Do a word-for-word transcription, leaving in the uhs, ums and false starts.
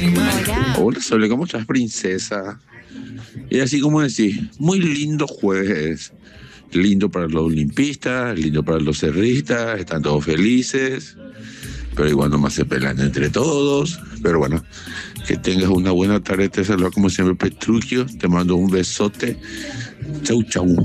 Hola. Hola, Sole, ¿cómo estás, princesa? Y así como decís, muy lindo jueves. Lindo para los olimpistas, lindo para los cerristas, están todos felices, pero igual nomás se pelan entre todos. Pero bueno, que tengas una buena tarde, te saluda como siempre Petruchio, te mando un besote. Chau, chau.